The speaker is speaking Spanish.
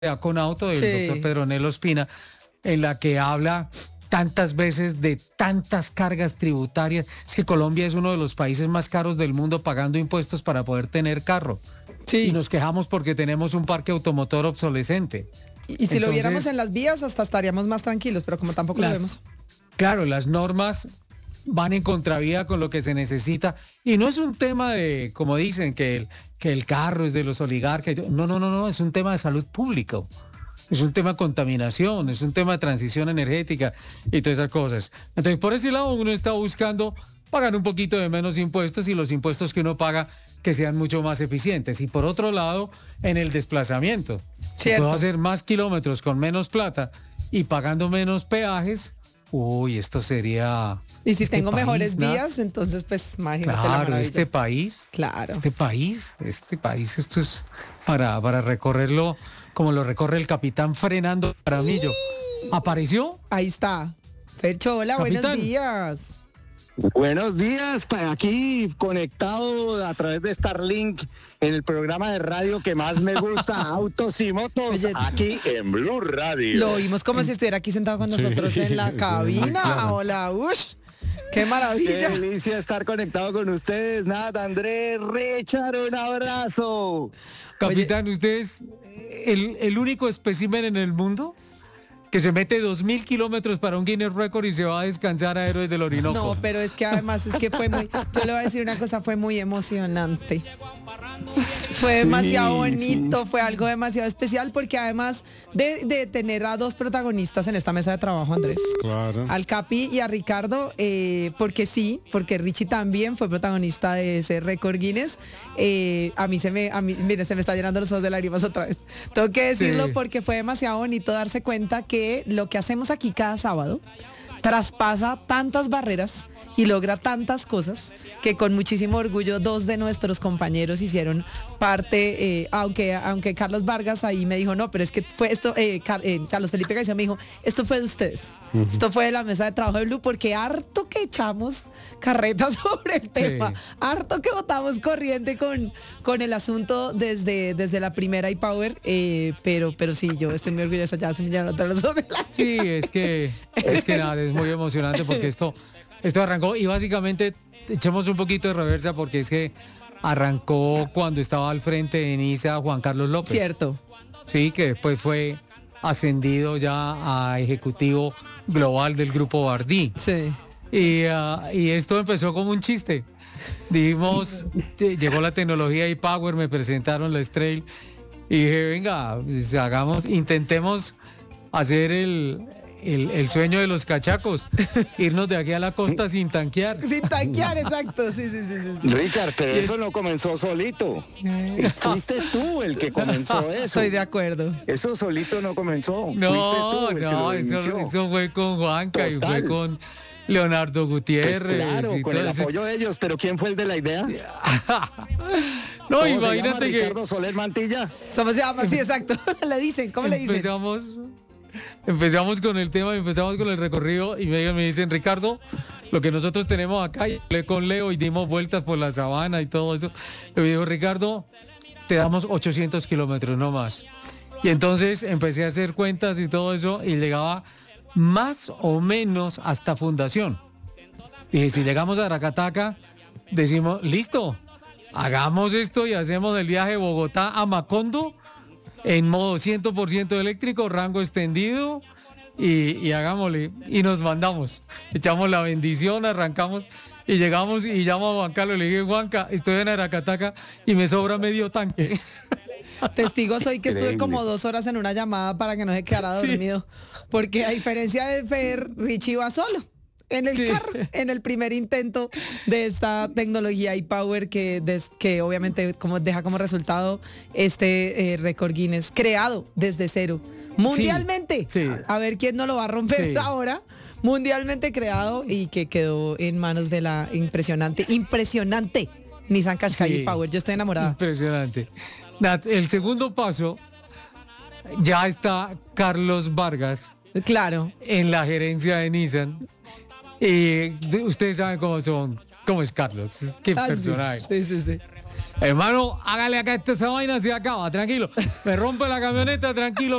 con auto del doctor Pedronel Ospina, en la que habla tantas veces de tantas cargas tributarias. Es que Colombia es uno de los países más caros del mundo pagando impuestos para poder tener carro. Sí. Y nos quejamos porque tenemos un parque automotor obsolescente. Y si lo viéramos en las vías, hasta estaríamos más tranquilos, pero como tampoco lo vemos. Claro, las normas van en contravía con lo que se necesita. Y no es un tema de, como dicen, que el carro es de los oligarcas. No, es un tema de salud pública. Es un tema de contaminación, es un tema de transición energética y todas esas cosas. Entonces, por ese lado, uno está buscando pagar un poquito de menos impuestos y los impuestos que uno paga que sean mucho más eficientes. Y por otro lado, en el desplazamiento. Si puedo hacer más kilómetros con menos plata y pagando menos peajes, esto sería... Y si tengo mejores vías, entonces pues imagínate. Claro, este país, esto es para recorrerlo como lo recorre el capitán frenando Jaramillo. ¿Apareció? Ahí está. Fercho, hola, capitán. Buenos días. Buenos días, aquí conectado a través de Starlink en el programa de radio que más me gusta, Autos y Motos. Oye, aquí en Blue Radio. Lo oímos como si estuviera aquí sentado con nosotros en la cabina. Hola, ¡qué maravilla! ¡Qué delicia estar conectado con ustedes! Nada, Andrés, Richard, un abrazo. Capitán, ¿usted es el único espécimen en el mundo que se mete 2.000 kilómetros para un Guinness Record y se va a descansar a Héroes del Orinoco? No, pero es que además fue muy... Yo le voy a decir una cosa, fue muy emocionante. Fue demasiado bonito, fue algo demasiado especial porque además de tener a dos protagonistas en esta mesa de trabajo, Andrés. Claro. Al Capi y a Ricardo, porque Richie también fue protagonista de ese récord Guinness. Mire, se me está llenando los ojos de lágrimas otra vez. Tengo que decirlo porque fue demasiado bonito darse cuenta que lo que hacemos aquí cada sábado traspasa tantas barreras y logra tantas cosas que con muchísimo orgullo dos de nuestros compañeros hicieron parte, aunque Carlos Vargas ahí me dijo, no, pero es que fue esto, Carlos Felipe García me dijo, esto fue de ustedes, esto fue de la mesa de trabajo de Blue, porque harto que echamos carretas sobre el tema, harto que botamos corriente con el asunto desde la primera iPower, pero sí, yo estoy muy orgullosa, ya se me llenaron los ojos de la... Sí, es que nada, es muy emocionante porque esto arrancó y básicamente echemos un poquito de reversa porque es que arrancó cuando estaba al frente de NISA Juan Carlos López. Cierto. Sí, que después fue ascendido ya a ejecutivo global del grupo Bardí. Sí. Y esto empezó como un chiste. Dijimos, llegó la tecnología iPower, me presentaron la Estrella y dije, venga, intentemos hacer el sueño de los cachacos, irnos de aquí a la costa sin tanquear. Sin tanquear, exacto, sí. Richard, pero eso no comenzó solito. Fuiste tú el que comenzó eso. Estoy de acuerdo. Eso solito no comenzó. Eso fue con Juanca. Total. Y fue con Leonardo Gutiérrez. Pues claro, con el apoyo de ellos, pero ¿quién fue el de la idea? No, imagínate que... Ricardo Soler Mantilla. ¿Cómo se llama? Sí, exacto. Le dicen, ¿cómo le dicen? Empezamos con el tema, empezamos con el recorrido y me dicen, Ricardo, lo que nosotros tenemos acá, y hablé con Leo y dimos vueltas por la sabana y todo eso. Le digo, Ricardo, te damos 800 kilómetros, no más. Y entonces empecé a hacer cuentas y todo eso y llegaba más o menos hasta Fundación. Dije, si llegamos a Aracataca, decimos, listo, hagamos esto y hacemos el viaje de Bogotá a Macondo en modo 100% eléctrico, rango extendido y hagámosle y nos mandamos, echamos la bendición, arrancamos y llegamos y llamo a Juan Carlos, le dije, Juanca, estoy en Aracataca y me sobra medio tanque. Testigo soy que estuve como 2 horas en una llamada para que no se quedara dormido, porque a diferencia de Fer, Richie iba solo en el carro, en el primer intento de esta tecnología iPower que obviamente deja como resultado este récord Guinness, creado desde cero, mundialmente. Sí. A ver quién no lo va a romper ahora. Mundialmente creado y que quedó en manos de la impresionante Nissan Qashqai Power. Yo estoy enamorada. Impresionante. El segundo paso, ya está Carlos Vargas. Claro. En la gerencia de Nissan. Y ustedes saben cómo es Carlos. Qué personaje. Sí. Hermano, hágale acá esa vaina, se acaba, tranquilo. Me rompe la camioneta, tranquilo.